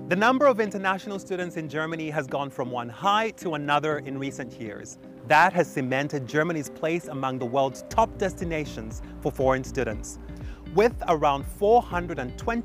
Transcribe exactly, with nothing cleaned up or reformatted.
The number of international students in Germany has gone from one high to another in recent years. That has cemented Germany's place among the world's top destinations for foreign students. With around four hundred twenty